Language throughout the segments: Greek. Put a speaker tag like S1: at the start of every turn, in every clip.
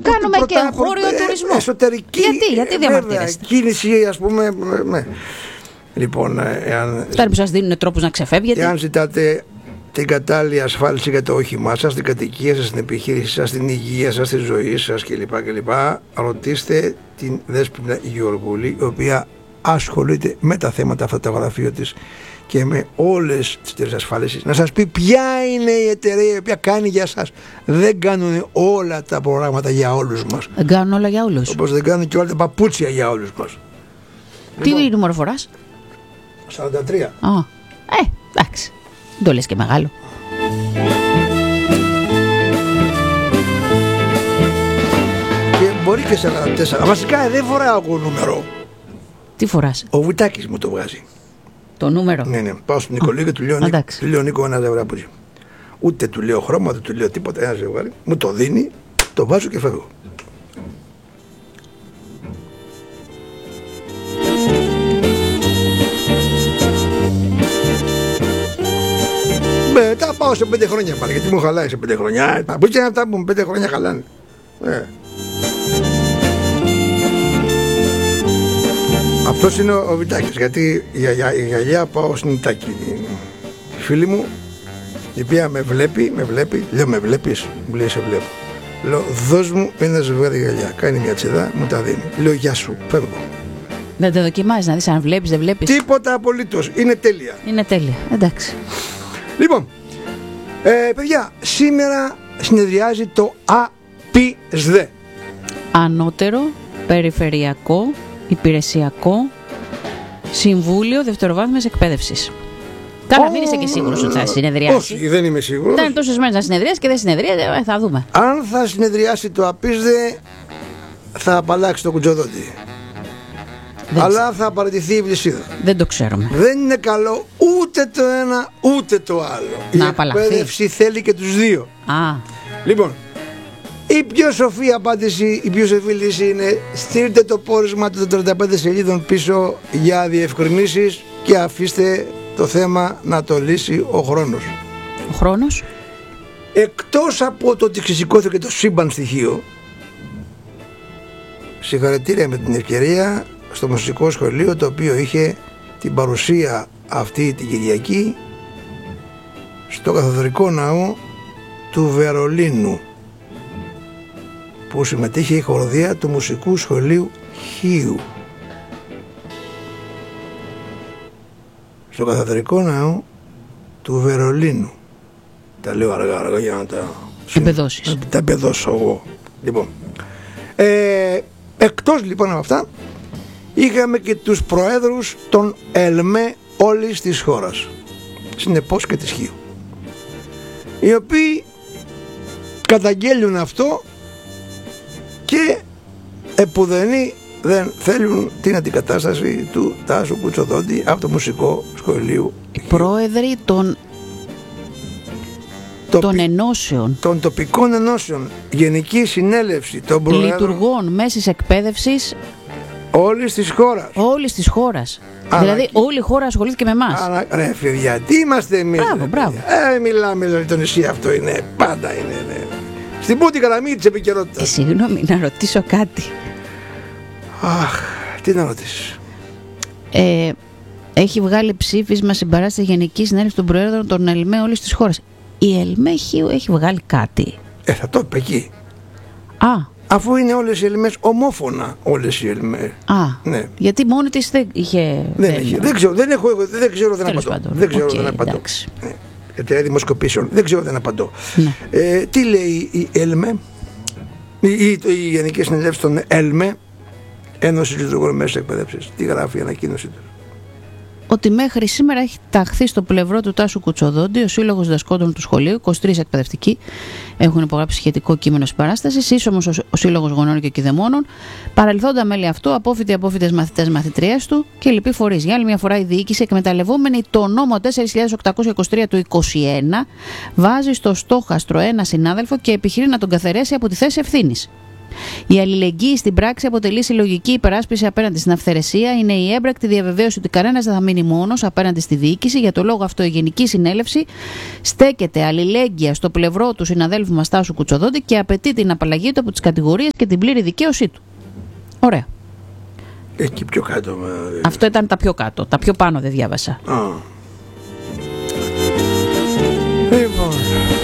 S1: κάνουμε και εγχώριο τουρισμό.
S2: Εσωτερική.
S1: Γιατί διαμαρτύρεστε?
S2: Κίνηση, ας πούμε. Ναι. Λοιπόν,
S1: Τώρα που σας δίνουν τρόπους να ξεφεύγετε.
S2: Εάν ζητάτε την κατάλληλη ασφάλιση για το όχημά σας, την κατοικία σας, την επιχείρηση σας, την υγεία σας, τη ζωή σας κλπ. Ρωτήστε την Δέσποινα Γεωργούλη, η οποία ασχολείται με τα θέματα αυτά, το γραφείο της και με όλες τις εταιρείες ασφάλισης. Να σας πει ποια είναι η εταιρεία η οποία κάνει για σας. Δεν κάνουν όλα τα προγράμματα για όλους μας.
S1: Δεν κάνουν όλα για όλους.
S2: Όπως δεν κάνουν και όλα τα παπούτσια για όλους μας.
S1: Τι νούμερο φοράς?
S2: 43.
S1: Εντάξει. Δεν το λες και μεγάλο.
S2: Και μπορεί και 44. Βασικά δεν φοράω εγώ νούμερο.
S1: Τι φοράς?
S2: Ο Βουτάκης μου το βγάζει.
S1: Το νούμερο?
S2: Ναι. Πάω στον Νικολή και του λέω Νίκο ένα ζευγάρι. Ούτε του λέω χρώμα, δεν του λέω τίποτα. Ένα ζευγάρι. Μου το δίνει, το βάζω και φεύγω. Μετά πάω σε 5 χρόνια πάλι, γιατί μου χαλάει σε 5 χρόνια. Τα πούτσια είναι αυτά που με 5 χρόνια χαλάνε. Αυτός είναι ο Βιτάκης, γιατί η γιαγιά πάω στην Ιτάκη, τη φίλη μου, η οποία με βλέπει, λέω με βλέπεις, μου λέει σε βλέπω. Λέω δώσ' μου ένα ζευγάρι γυαλιά, κάνει μια τσιδά, μου τα δίνει. Λέω γεια σου, φεύγω.
S1: Δεν το δοκιμάζεις να δεις αν βλέπεις, δεν βλέπεις?
S2: Τίποτα απολύτως, είναι τέλεια.
S1: Είναι τέλεια, εντάξει.
S2: Λοιπόν, παιδιά, σήμερα συνεδριάζει το ΑΠΙΣΔ.
S1: Ανώτερο Περιφερειακό Υπηρεσιακό Συμβούλιο Δευτεροβάθμιας Εκπαίδευσης. Καλά, μην είσαι και σίγουρος ότι θα συνεδριάσει.
S2: Όχι, δεν είμαι σίγουρος.
S1: Ήταν τόσες μέρες να συνεδριάσει και δεν συνεδριάζει, θα δούμε.
S2: Αν θα συνεδριάσει το ΑΠΙΣΔ, θα απαλλάξει το κουτσοδότη. Αλλά θα παραιτηθεί η Βλησίδα.
S1: Δεν το ξέρουμε.
S2: Δεν είναι καλό ούτε το ένα ούτε το άλλο.
S1: Να
S2: η εκπαίδευση θέλει και τους δύο. Λοιπόν, η πιο σοφή απάντηση, η πιο σοφή λύση είναι στείλτε το πόρισμα των 35 σελίδων πίσω για διευκρινήσεις και αφήστε το θέμα να το λύσει ο χρόνος.
S1: Ο χρόνος?
S2: Εκτός από το ότι ξεσηκώθηκε το σύμπαν στοιχείο, συγχαρητήρια με την ευκαιρία στο μουσικό σχολείο, το οποίο είχε την παρουσία αυτή την Κυριακή στο καθοδρικό ναό του Βερολίνου, που συμμετείχε η χοροδία του μουσικού σχολείου Χίου. Στο καθοδρικό ναό του Βερολίνου. Τα λέω αργά για να τα
S1: εμπεδώσεις.
S2: Τα εμπεδώσω εγώ. Λοιπόν, εκτός λοιπόν από αυτά, είχαμε και τους προέδρους των ΕΛΜΕ όλης της χώρας, συνεπώς και της Χίου, οι οποίοι καταγγέλουν αυτό και επουδενή δεν θέλουν την αντικατάσταση του Τάσου Κουτσοδόντη από το μουσικό σχολείο.
S1: Οι πρόεδροι των ενώσεων, των
S2: τοπικών ενώσεων, Γενική Συνέλευση των Προέδρων
S1: λειτουργών μέσης εκπαίδευσης
S2: όλης της χώρας.
S1: Όλης της χώρας. Δηλαδή όλη η χώρα ασχολήθηκε με εμάς.
S2: Ρε παιδιά, τι είμαστε εμείς?
S1: Μπράβο.
S2: Μιλάμε δηλαδή, το νησί αυτό είναι, πάντα είναι. Στην πρώτη γραμμή της επικαιρότητας.
S1: Συγγνώμη, να ρωτήσω κάτι.
S2: Αχ, τι να ρωτήσεις?
S1: Έχει βγάλει ψήφισμα συμπαράσταση Γενική Συνέλευση των Προέδρων των ΕΛΜΕ όλης της χώρας. Η ΕΛΜΕ Χίου έχει βγάλει κάτι?
S2: Θα το είπε εκεί.
S1: Αφού
S2: είναι όλες οι ΕΛΜΕς ομόφωνα, όλες οι ΕΛΜΕ.
S1: Ναι. Γιατί μόνη της δεν είχε.
S2: Δεν ξέρω, δεν απαντώ. Εταιρεία δημοσκοπήσεων. Δεν ξέρω, δεν απαντώ.
S1: Ναι.
S2: Τι λέει η ΕΛΜΕ, η Γενική Συνέλευση των ΕΛΜΕ, Ένωση Λειτουργών Μέσης Εκπαίδευσης? Τι γράφει η ανακοίνωσή του?
S1: Ότι μέχρι σήμερα έχει ταχθεί στο πλευρό του Τάσου Κουτσοδόντη ο Σύλλογος Δασκόντων του Σχολείου. 23 εκπαιδευτικοί έχουν υπογράψει σχετικό κείμενο συμπαράστασης. Ίσομος ο Σύλλογος Γονών και Κηδεμόνων. Παρελθόντα μέλη αυτού, απόφοιτες μαθητές μαθητριές του και λοιποί φορείς. Για άλλη μια φορά η διοίκηση, εκμεταλλευόμενη το νόμο 4.823 του 2021, βάζει στο στόχαστρο ένα συνάδελφο και επιχειρεί να τον καθαιρέσει από τη θέση ευθύνης. Η αλληλεγγύη στην πράξη αποτελεί συλλογική υπεράσπιση απέναντι στην αυθαιρεσία. Είναι η έμπρακτη διαβεβαίωση ότι κανένας δεν θα μείνει μόνος απέναντι στη διοίκηση. Για το λόγο αυτό, η Γενική Συνέλευση στέκεται αλληλέγγυα στο πλευρό του συναδέλφου μας Τάσου Κουτσοδόντη και απαιτεί την απαλλαγή του από τις κατηγορίες και την πλήρη δικαίωσή του. Ωραία.
S2: Εκεί πιο κάτω.
S1: Αυτό ήταν τα πιο κάτω. Τα πιο πάνω δεν διάβασα.
S2: Λοιπόν.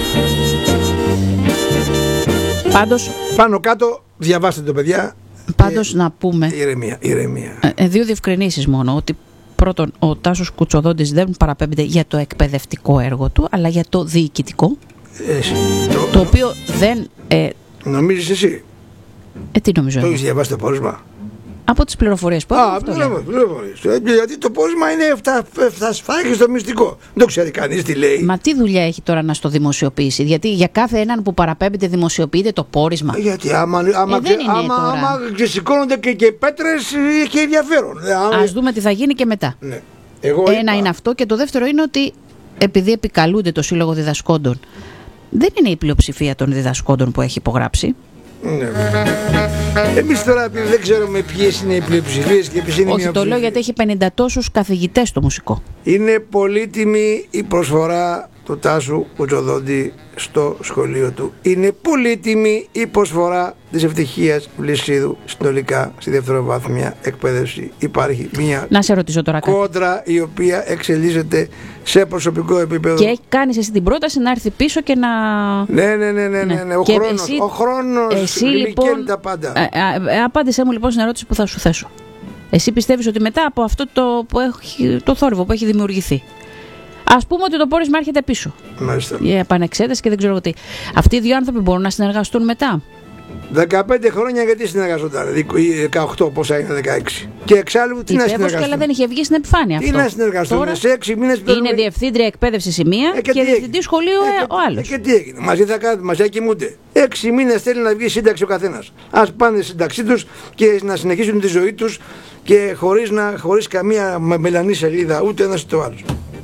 S1: Πάντως,
S2: πάνω κάτω διαβάστε το, παιδιά.
S1: Πάντως να πούμε
S2: ηρεμία.
S1: Δύο διευκρινήσεις μόνο. Ότι πρώτον, ο Τάσος Κουτσοδόντης δεν παραπέμπεται για το εκπαιδευτικό έργο του, αλλά για το διοικητικό. Το οποίο δεν...
S2: νομίζεις εσύ?
S1: Τι νομίζω?
S2: Το έχεις διαβάσει το πόρισμα?
S1: Από τις πληροφορίες που έχω.
S2: Γιατί το πόρισμα είναι στο μυστικό. Δεν το ξέρει κανείς τι λέει.
S1: Μα τι δουλειά έχει τώρα να στο δημοσιοποιήσει? Γιατί για κάθε έναν που παραπέμπεται δημοσιοποιείται το πόρισμα.
S2: Γιατί άμα ξεσηκώνονται και πέτρες έχει ενδιαφέρον.
S1: Ας δούμε τι θα γίνει και μετά.
S2: Ναι.
S1: Ένα είναι αυτό, και το δεύτερο είναι ότι επειδή επικαλούνται το Σύλλογο Διδασκόντων, δεν είναι η πλειοψηφία των διδασκόντων που έχει υπογράψει.
S2: Ναι. Εμείς τώρα δεν ξέρουμε ποιες είναι οι πλειοψηφίες και ποιες είναι οι μειοψηφίες.
S1: Όχι, το λέω γιατί έχει 50 τόσους καθηγητές στο μουσικό.
S2: Είναι πολύτιμη η προσφορά του Τάσου Κουτσοδόντη στο σχολείο του. Είναι πολύτιμη η προσφορά της Ευτυχίας Βλυσίδου συνολικά στη δευτεροβάθμια εκπαίδευση. Υπάρχει μια
S1: να σε ρωτήσω τώρα
S2: κόντρα η οποία εξελίσσεται σε προσωπικό επίπεδο.
S1: Και κάνεις εσύ την πρόταση να έρθει πίσω και να...
S2: Ναι. Ο χρόνος γλυκαίνει τα πάντα.
S1: Απάντησέ μου λοιπόν στην ερώτηση που θα σου θέσω. Εσύ πιστεύεις ότι μετά από αυτό το θόρυβο που έχει δημιουργηθεί, ας πούμε ότι το πόρισμα έρχεται πίσω,
S2: μάλιστα,
S1: η επανεξέταση και δεν ξέρω τι, αυτοί οι δύο άνθρωποι μπορούν να συνεργαστούν μετά?
S2: 15 χρόνια γιατί συνεργαζόταν, 18 πόσα είναι, 16. Και εξάλλου τι να συνεργαστούν?
S1: Αλλά δεν είχε βγει στην επιφάνεια αυτό.
S2: Τι να συνεργαστούν? Τώρα, σε 6 μήνες
S1: είναι διευθύντρια εκπαίδευσης η μία και διευθυντή σχολείου ο άλλος.
S2: Και τι έγινε? Μαζί θα κοιμούνται. 6 μήνες θέλει να βγει σύνταξη ο καθένας. Ας πάνε σύνταξή τους και να συνεχίσουν τη ζωή τους και χωρίς καμία μελανή σελίδα ούτε ένας ούτε ο άλλος.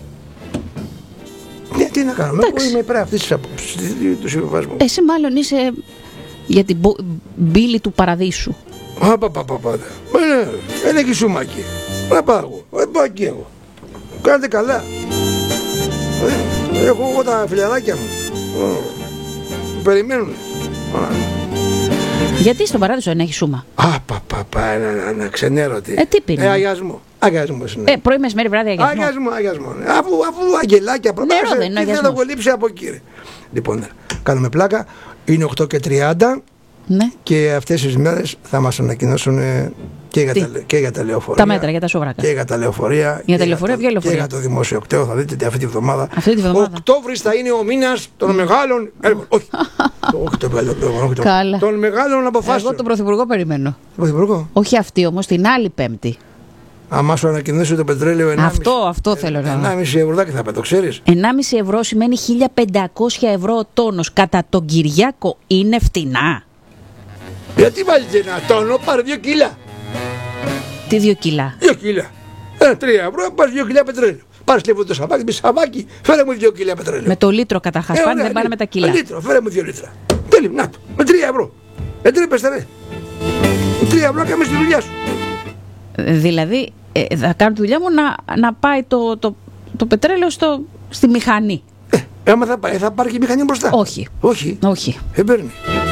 S2: Τι να κάνουμε? Εγώ είμαι υπέρ αυτής της απόψης του συμβιβασμού.
S1: Εσύ μάλλον είσαι για την μπύλη του παραδείσου.
S2: Είναι εκεί σούμακι. Να πάω εκεί εγώ. Κάνετε καλά. Έχω εγώ τα φιλαράκια μου. Περιμένουν.
S1: Γιατί στον παράδεισο δεν έχει σούμα?
S2: Ένα ξενέρωτη.
S1: Τι πίνει?
S2: Αγιασμό.
S1: Πρωί, μεσημέρι, βράδυ
S2: αγιασμό. Αφού αγγελάκια προτάσε, τι θα το κολύψει από εκεί. Λοιπόν, κάνουμε πλάκα. Είναι 8:30.
S1: Ναι.
S2: Και αυτές τις μέρες θα μας ανακοινώσουν και για τα λεωφορεία.
S1: Τα μέτρα για τα σοβράκα.
S2: Και για τα λεωφορεία.
S1: Για τα λεωφορεία, ποια λεωφορεία?
S2: Και για το δημόσιο κτέο. Θα δείτε αυτή τη βδομάδα.
S1: Ο
S2: Οκτώβρης θα είναι ο μήνας των μεγάλων. Όχι.
S1: Καλά.
S2: Των μεγάλων αποφάσεων.
S1: Εγώ τον Πρωθυπουργό περιμένω.
S2: Τον Πρωθυπουργό.
S1: Όχι αυτή όμως, την άλλη Πέμπτη.
S2: Άμα σου ανακοινώσει το πετρέλαιο 1,5.
S1: Αυτό θέλω να δω.
S2: 1,5 ευρώ θα το ξέρεις.
S1: 1,5 ευρώ σημαίνει 1.500 ευρώ ο τόνος. Κατά τον Κυριάκο είναι φτηνά.
S2: Γιατί βάζεις ένα τόνο, πάρε 2 κιλά.
S1: Τι 2 κιλά?
S2: 2 κιλά. 3 ευρώ, πάρεις 2 κιλά πετρέλαιο. Πάρεις λίγο το σαβάκι, πει σαβάκι, φέρε μου 2 κιλά πετρέλαιο.
S1: Με το λίτρο καταρχάς πάνε, δεν πάνε με τα κιλά.
S2: Λίτρο, φέρε μου 2 λίτρα. Τέλει, να το, με 3 ευρώ. Δεν τρέπεστε ρε. 3 ευρώ κάνεις τη δουλειά σου.
S1: Δηλαδή θα κάνω τη δουλειά μου να πάει το πετρέλαιο στη μηχανή.
S2: Άμα θα πάει, θα πάρει και η μηχανή μπροστά.
S1: Όχι.
S2: Παίρνει.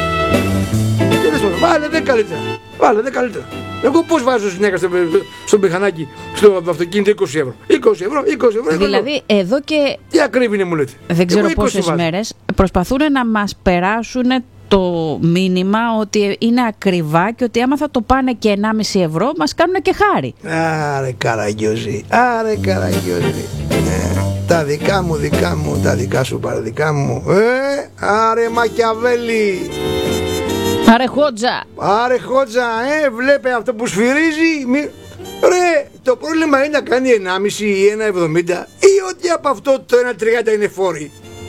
S2: Βάλε 10 λίτρα. Βάλε 10 λίτρα. Εγώ πώς βάζω συνέχεια στο μηχανάκι, στο αυτοκίνητο 20 ευρώ. 20 ευρώ.
S1: Δηλαδή εδώ και...
S2: Τι ακρίβει είναι, μου λέτε?
S1: Δεν ξέρω πόσες μέρες προσπαθούν να μας περάσουν το μήνυμα ότι είναι ακριβά και ότι άμα θα το πάνε και 1,5 ευρώ μας κάνουν και χάρη.
S2: Άρε Καραγιώζη. Τα δικά μου, τα δικά σου παραδικά μου. Άρε Μακιαβέλη. Άρε Χότζα, βλέπε αυτό που σφυρίζει. Ρε, το πρόβλημα είναι να κάνει 1,5 ή 1,70 ή ότι από αυτό το 1,30 είναι φόροι.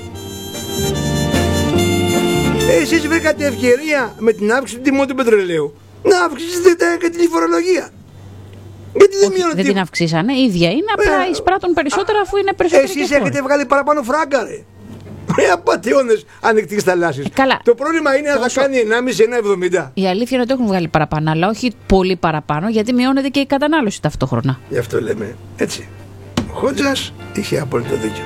S2: Εσείς βρήκατε ευκαιρία με την αύξηση του τιμών του πετρελαίου να αυξήσετε και τη φορολογία. Γιατί
S1: δεν την αυξήσανε, η ίδια είναι, απλά εισπράττουν περισσότερα αφού είναι περισσότερη.
S2: Εσείς έχετε βγάλει παραπάνω φράγκα, ρε. Απατεώνες ανοιχτής θαλάσσης.
S1: Καλά.
S2: Το πρόβλημα είναι αν θα κάνει 1,5-1,70.
S1: Η αλήθεια είναι ότι έχουν βγάλει παραπάνω, αλλά όχι πολύ παραπάνω, γιατί μειώνεται και η κατανάλωση ταυτόχρονα.
S2: Γι' αυτό λέμε έτσι. Ο Χότζας είχε απόλυτο δίκιο.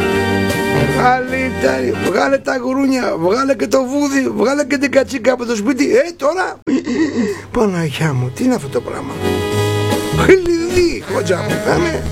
S2: Βγάλε τα γουρούνια, βγάλε και το βούδι, βγάλε και την κατσίκα από το σπίτι. Τώρα Παναγιά μου, τι είναι αυτό το πράγμα? Χλειδί, Χότζα μου, πάμε.